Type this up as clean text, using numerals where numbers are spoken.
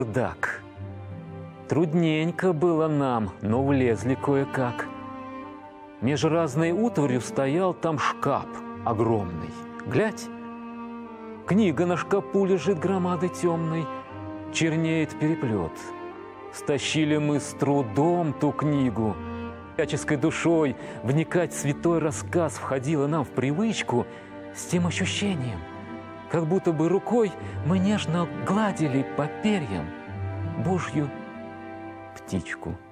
чердак. Трудненько было нам, но влезли кое-как. Меж разной утварью стоял там шкаф огромный. Глядь, книга на шкапу лежит громадой темной, чернеет переплет. Стащили мы с трудом ту книгу. Всяческой душой вникать в святой рассказ входило нам в привычку с тем ощущением, как будто бы рукой мы нежно гладили по перьям Божью птичку.